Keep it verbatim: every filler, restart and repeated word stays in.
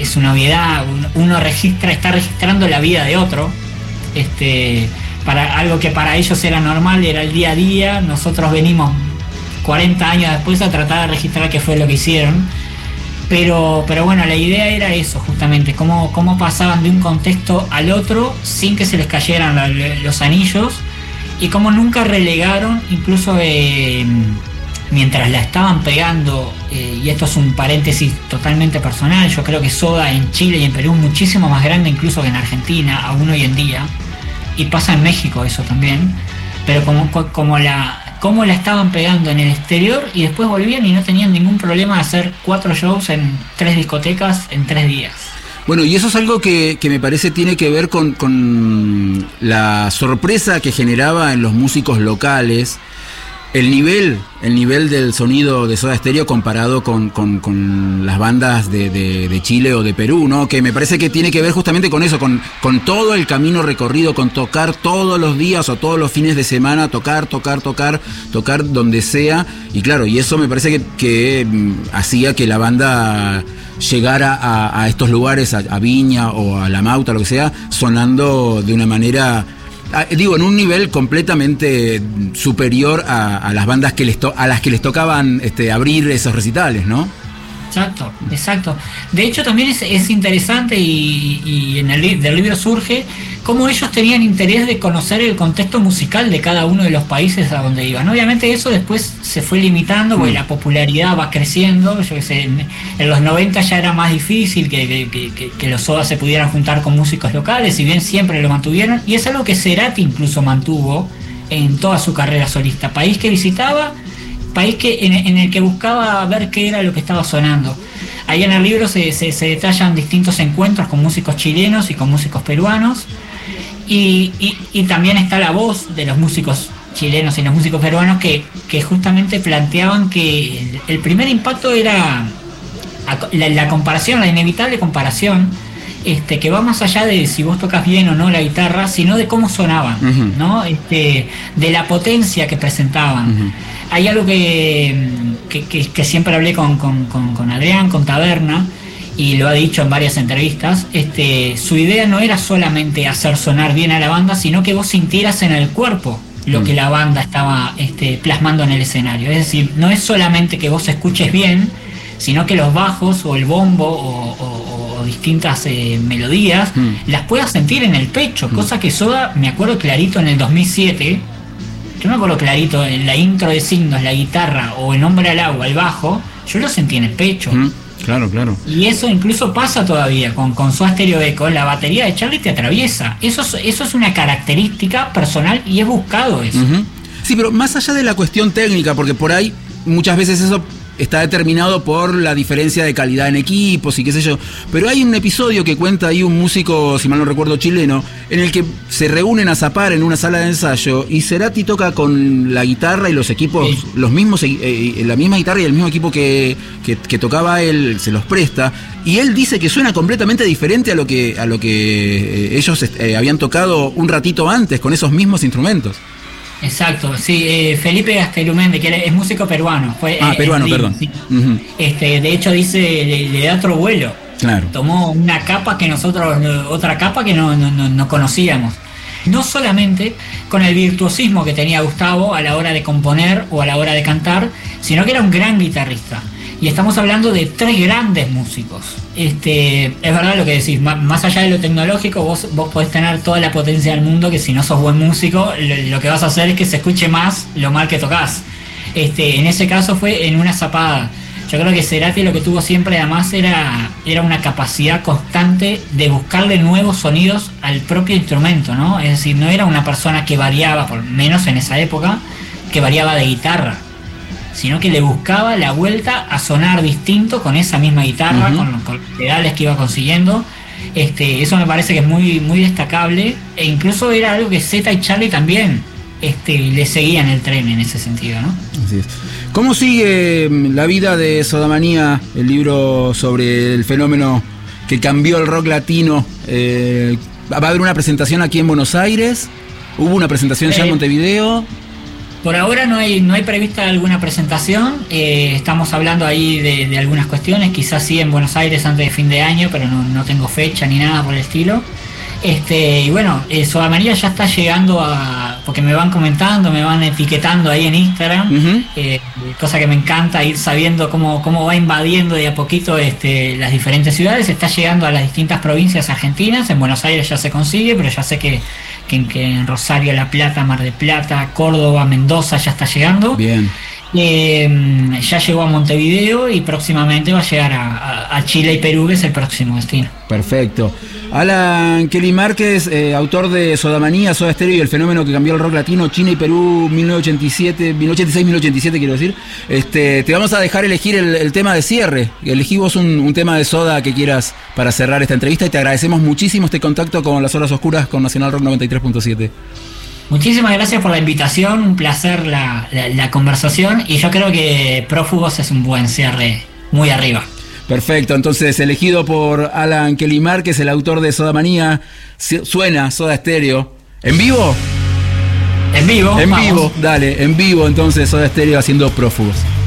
es una obviedad, uno registra, está registrando la vida de otro, este, para algo que para ellos era normal, era el día a día. Nosotros venimos cuarenta años después a tratar de registrar qué fue lo que hicieron. Pero, pero bueno, la idea era eso, justamente, cómo, cómo pasaban de un contexto al otro sin que se les cayeran la, los anillos, y cómo nunca relegaron, incluso eh, mientras la estaban pegando, eh, y esto es un paréntesis totalmente personal, yo creo que Soda en Chile y en Perú es muchísimo más grande incluso que en Argentina, aún hoy en día, y pasa en México eso también, pero como, como la... cómo la estaban pegando en el exterior y después volvían y no tenían ningún problema de hacer cuatro shows en tres discotecas en tres días. Bueno, y eso es algo que, que me parece tiene que ver con, con la sorpresa que generaba en los músicos locales el nivel, el nivel del sonido de Soda Stereo comparado con, con, con las bandas de, de, de Chile o de Perú, ¿no? Que me parece que tiene que ver justamente con eso, con, con todo el camino recorrido, con tocar todos los días o todos los fines de semana, tocar, tocar, tocar, tocar donde sea. Y claro, y eso me parece que, que mm, hacía que la banda llegara a, a estos lugares, a, a Viña o a La Mauta, lo que sea, sonando de una manera... Digo, en un nivel completamente superior a, a las bandas que les to- a las que les tocaban este, abrir esos recitales, ¿no? Exacto, exacto. De hecho también es, es interesante y, y en el li- del libro surge cómo ellos tenían interés de conocer el contexto musical de cada uno de los países a donde iban. Obviamente eso después se fue limitando porque mm. la popularidad va creciendo. Yo que sé, en, en los noventa ya era más difícil que, que, que, que los Soda se pudieran juntar con músicos locales, si bien siempre lo mantuvieron, y es algo que Cerati incluso mantuvo en toda su carrera solista. País que visitaba, país que en, en el que buscaba ver qué era lo que estaba sonando. Ahí en el libro se, se, se detallan distintos encuentros con músicos chilenos y con músicos peruanos, y, y, y también está la voz de los músicos chilenos y los músicos peruanos que, que justamente planteaban que el, el primer impacto era la, la comparación, la inevitable comparación, este, que va más allá de si vos tocas bien o no la guitarra, sino de cómo sonaban, uh-huh. ¿no? Este, de la potencia que presentaban. Uh-huh. Hay algo que, que, que, que siempre hablé con, con, con, con Adrián, con Taberna, y lo ha dicho en varias entrevistas. Este, su idea no era solamente hacer sonar bien a la banda, sino que vos sintieras en el cuerpo lo uh-huh. que la banda estaba este, plasmando en el escenario. Es decir, no es solamente que vos escuches bien, sino que los bajos o el bombo o, o, o distintas eh, melodías mm. las puedas sentir en el pecho, mm. cosa que Soda, me acuerdo clarito en el dos mil siete, yo me acuerdo clarito en la intro de Signos, la guitarra o en Hombre al Agua, el bajo, yo lo sentí en el pecho. Mm. Claro, claro. Y eso incluso pasa todavía con, con Soda Stereo Echo, la batería de Charlie te atraviesa. Eso es, eso es una característica personal y es buscado eso. Uh-huh. Sí, pero más allá de la cuestión técnica, porque por ahí muchas veces eso está determinado por la diferencia de calidad en equipos y qué sé yo, pero hay un episodio que cuenta ahí un músico, si mal no recuerdo, chileno, en el que se reúnen a zapar en una sala de ensayo y Cerati toca con la guitarra y los equipos, sí. los mismos, eh, la misma guitarra y el mismo equipo que, que, que tocaba él, se los presta, y él dice que suena completamente diferente a lo que, a lo que ellos eh, habían tocado un ratito antes con esos mismos instrumentos. Exacto, sí, eh, Felipe Gastelumende, que es músico peruano. Fue, ah, eh, peruano, sí, perdón. Sí. Uh-huh. Este, de hecho dice, le, le da otro vuelo. Claro. Tomó una capa que nosotros, otra capa que no, no, no, no conocíamos. No solamente con el virtuosismo que tenía Gustavo a la hora de componer o a la hora de cantar, sino que era un gran guitarrista. Y estamos hablando de tres grandes músicos. Este, es verdad lo que decís, más allá de lo tecnológico, vos, vos podés tener toda la potencia del mundo, que si no sos buen músico, lo, lo que vas a hacer es que se escuche más lo mal que tocas. Este, en ese caso fue en una zapada. Yo creo que Cerati lo que tuvo siempre además era, era una capacidad constante de buscarle nuevos sonidos al propio instrumento, ¿no? Es decir, no era una persona que variaba, por menos en esa época, que variaba de guitarra, sino que le buscaba la vuelta a sonar distinto con esa misma guitarra, uh-huh. con, con los pedales que iba consiguiendo. Este, eso me parece que es muy, muy destacable, e incluso era algo que Zeta y Charlie también este, le seguían el tren en ese sentido, ¿no? Así es. ¿Cómo sigue la vida de Sodamanía, el libro sobre el fenómeno que cambió el rock latino? Eh, ¿Va a haber una presentación aquí en Buenos Aires? ¿Hubo una presentación eh, ya en Montevideo? Por ahora no hay no hay prevista alguna presentación, eh, estamos hablando ahí de, de algunas cuestiones, quizás sí en Buenos Aires antes de fin de año, pero no, no tengo fecha ni nada por el estilo. Este, y bueno, eh, Soda María ya está llegando a, porque me van comentando, me van etiquetando ahí en Instagram, uh-huh. eh, cosa que me encanta ir sabiendo cómo, cómo va invadiendo de a poquito este, las diferentes ciudades, está llegando a las distintas provincias argentinas, en Buenos Aires ya se consigue, pero ya sé que, que, que en Rosario, La Plata, Mar del Plata, Córdoba, Mendoza ya está llegando. Bien. Eh, ya llegó a Montevideo y próximamente va a llegar a, a, a Chile y Perú, que es el próximo destino. Perfecto. Alan Kelly Márquez, eh, autor de Soda Manía, Soda Stereo y el fenómeno que cambió el rock latino, China y Perú, mil novecientos ochenta y siete, mil novecientos ochenta y seis, mil novecientos ochenta y siete, quiero decir. Este, te vamos a dejar elegir el, el tema de cierre. Elegí vos un, un tema de Soda que quieras para cerrar esta entrevista y te agradecemos muchísimo este contacto con Las Horas Oscuras con Nacional Rock noventa y tres punto siete. Muchísimas gracias por la invitación, un placer la, la, la conversación y yo creo que Prófugos es un buen cierre, muy arriba. Perfecto, entonces elegido por Alan Kelly Márquez, el autor de Soda Manía, suena Soda Stereo. ¿En vivo? En vivo. En vamos. vivo, dale, en vivo entonces Soda Stereo haciendo Prófugos.